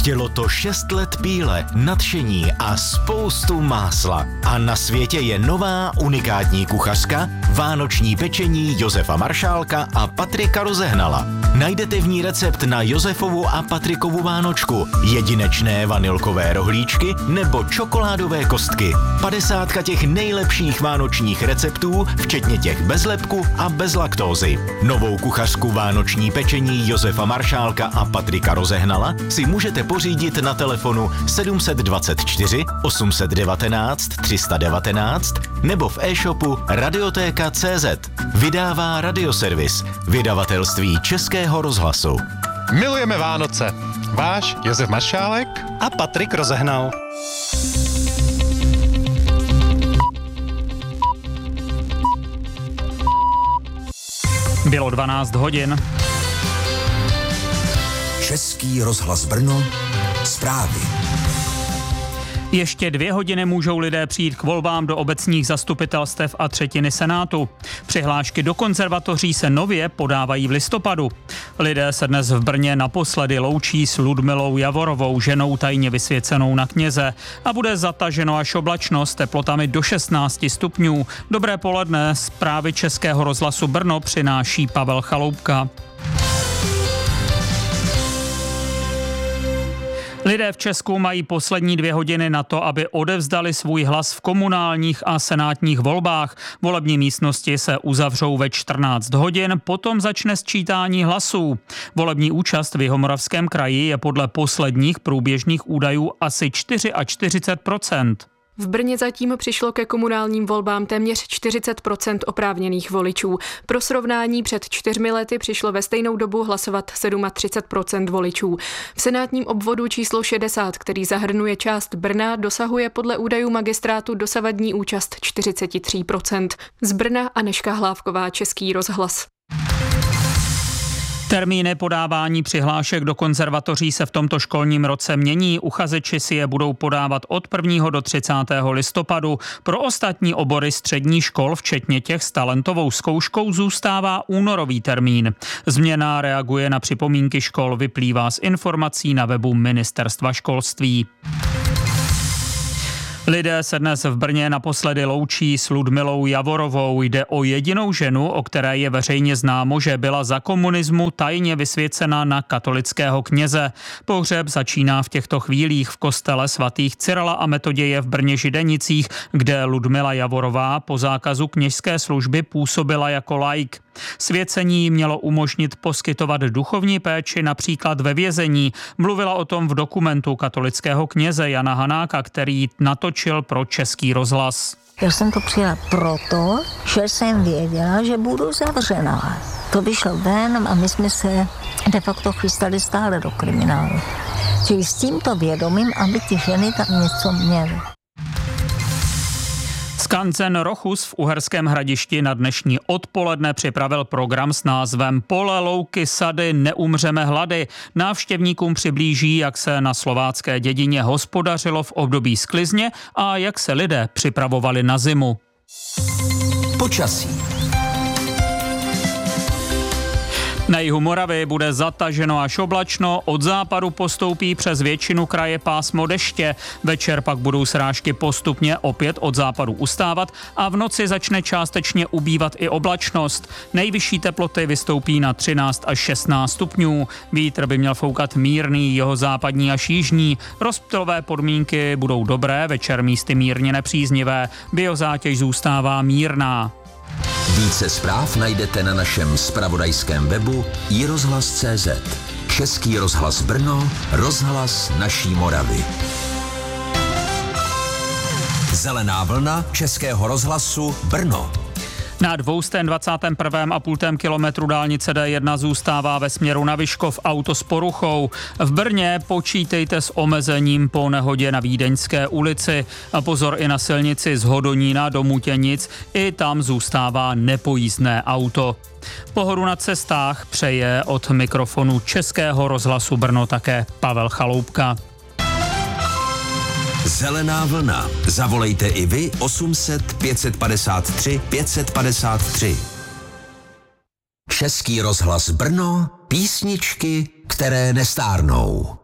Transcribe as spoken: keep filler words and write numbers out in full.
Chtělo to šest let píle, nadšení a spoustu másla. A na světě je nová unikátní kuchařka, vánoční pečení Josefa Maršálka a Patrika Rozehnala. Najdete v ní recept na Josefovu a Patrikovu vánočku, jedinečné vanilkové rohlíčky nebo čokoládové kostky. Padesátka těch nejlepších vánočních receptů, včetně těch bez lepku a bez laktózy. Novou kuchařku vánoční pečení Josefa Maršálka a Patrika Rozehnala si můžete pořídit na telefonu sedm dvacet čtyři osm set devatenáct tři sta devatenáct nebo v e-shopu radiotéka tečka cé zet. Vydává Radioservis, vydavatelství Českého rozhlasu. Milujeme Vánoce. Váš Josef Maršálek a Patrik Rozehnal. Bylo dvanáct hodin. Český rozhlas Brno, zprávy. Ještě dvě hodiny můžou lidé přijít k volbám do obecních zastupitelstev a třetiny senátu. Přihlášky do konzervatoří se nově podávají v listopadu. Lidé se dnes v Brně naposledy loučí s Ludmilou Javorovou, ženou tajně vysvěcenou na kněze. A bude zataženo až oblačno s teplotami do šestnáct stupňů. Dobré poledne, zprávy Českého rozhlasu Brno přináší Pavel Chaloupka. Lidé v Česku mají poslední dvě hodiny na to, aby odevzdali svůj hlas v komunálních a senátních volbách. Volební místnosti se uzavřou ve čtrnáct hodin, potom začne sčítání hlasů. Volební účast v Jihomoravském kraji je podle posledních průběžných údajů asi čtyřicet čtyři procent. V Brně zatím přišlo ke komunálním volbám téměř čtyřicet procent oprávněných voličů. Pro srovnání před čtyřmi lety přišlo ve stejnou dobu hlasovat třicet sedm procent voličů. V senátním obvodu číslo šedesát, který zahrnuje část Brna, dosahuje podle údajů magistrátu dosavadní účast čtyřicet tři procent. Z Brna Anežka Hlávková, Český rozhlas. Termíny podávání přihlášek do konzervatoří se v tomto školním roce mění. Uchazeči si je budou podávat od prvního do třicátého listopadu. Pro ostatní obory středních škol, včetně těch s talentovou zkouškou, zůstává únorový termín. Změna reaguje na připomínky škol, vyplývá z informací na webu Ministerstva školství. Lidé se dnes v Brně naposledy loučí s Ludmilou Javorovou. Jde o jedinou ženu, o které je veřejně známo, že byla za komunismu tajně vysvěcena na katolického kněze. Pohřeb začíná v těchto chvílích v kostele svatých Cyrila a Metoděje v Brně Židenicích, kde Ludmila Javorová po zákazu kněžské služby působila jako laik. Svěcení mělo umožnit poskytovat duchovní péči například ve vězení. Mluvila o tom v dokumentu katolického kněze Jana Hanáka, který natočil pro Český rozhlas. Já jsem to přijela proto, že jsem věděla, že budu zavřená. To vyšlo ven a my jsme se de facto chystali stále do kriminálu. Čili s tímto vědomím, aby ty ženy tam něco měly. Skanzen Rochus v Uherském Hradišti na dnešní odpoledne připravil program s názvem Pole, louky, sady, neumřeme hlady. Návštěvníkům přiblíží, jak se na slovácké dědině hospodařilo v období sklizně a jak se lidé připravovali na zimu. Počasí. Na jihu Moravy bude zataženo až oblačno, od západu postoupí přes většinu kraje pásmo deště. Večer pak budou srážky postupně opět od západu ustávat a v noci začne částečně ubývat i oblačnost. Nejvyšší teploty vystoupí na třináct až šestnáct stupňů. Vítr by měl foukat mírný, jihozápadní až jižní. Rozptylové podmínky budou dobré, večer místy mírně nepříznivé. Biozátěž zůstává mírná. Více zpráv najdete na našem zpravodajském webu i rozhlas tečka cé zet. Český rozhlas Brno, rozhlas naší Moravy. Zelená vlna Českého rozhlasu Brno. Na dvoustě dvacet jedna celá pět kilometru dálnice D jedna zůstává ve směru na Vyškov auto s poruchou. V Brně počítejte s omezením po nehodě na Vídeňské ulici. A pozor i na silnici z Hodonína do Mutěnic, i tam zůstává nepojízdné auto. Pohodu na cestách přeje od mikrofonu Českého rozhlasu Brno také Pavel Chaloupka. Zelená vlna. Zavolejte i vy osm set pět padesát tři pět padesát tři. Český rozhlas Brno, písničky, které nestárnou.